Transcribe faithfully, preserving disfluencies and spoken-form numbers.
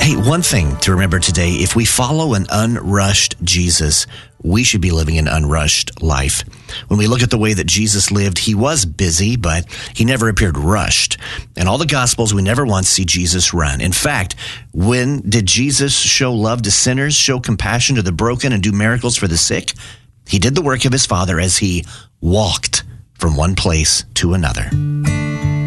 Hey, one thing to remember today, if we follow an unrushed Jesus, we should be living an unrushed life. When we look at the way that Jesus lived, he was busy, but he never appeared rushed. In all the Gospels, we never once see Jesus run. In fact, when did Jesus show love to sinners, show compassion to the broken, and do miracles for the sick? He did the work of his Father as he walked from one place to another.